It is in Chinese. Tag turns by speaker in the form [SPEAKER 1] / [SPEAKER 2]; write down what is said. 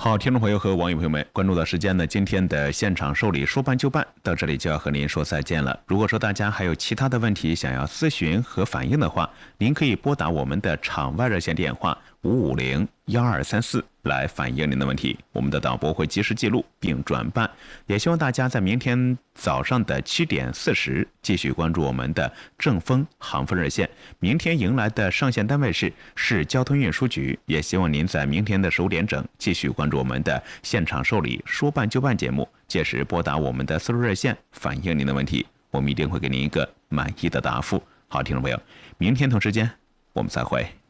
[SPEAKER 1] 好，听众朋友和网友朋友们，关注的时间呢，今天的现场受理说办就办到这里就要和您说再见了。如果说大家还有其他的问题想要咨询和反映的话，您可以拨打我们的场外热线电话550-1234来反映您的问题，我们的导播会及时记录并转办。也希望大家在明天早上的7点40继续关注我们的正风航风热线。明天迎来的上线单位是市交通运输局，也希望您在明天的15点整继续关注我们的现场受理说办就办节目，届时拨打我们的私人热线反映您的问题，我们一定会给您一个满意的答复。好，听众朋友，明天同时间我们再会。